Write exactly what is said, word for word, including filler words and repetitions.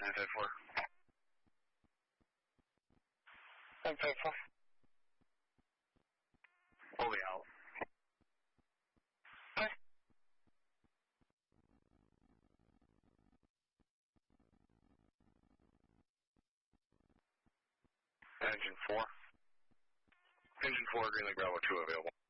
nine five four. nine five four. We'll be out. Okay. Engine four. Engine four, Green Lake Bravo two available.